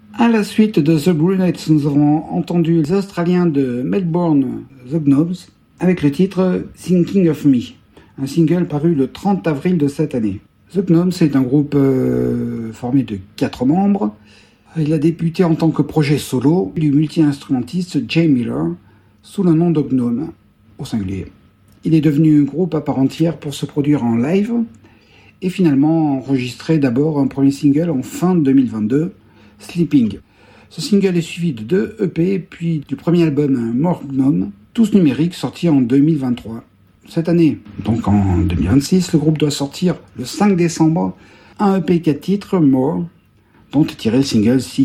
À la suite de The Brunettes, nous avons entendu les Australiens de Melbourne, The Gnomes, avec le titre Thinking of Me, un single paru le 30 avril de cette année. The Gnomes est un groupe formé de 4 membres. Il a débuté en tant que projet solo du multi-instrumentiste Jay Miller sous le nom de Gnome, au singulier. Il est devenu un groupe à part entière pour se produire en live et finalement enregistrer d'abord un premier single en fin 2022, Sleeping. Ce single est suivi de 2 EP puis du premier album More Gnome, tous numériques, sorti en 2023. Cette année, donc en 2026, le groupe doit sortir le 5 décembre un EP 4 titres, More, dont est tiré le single See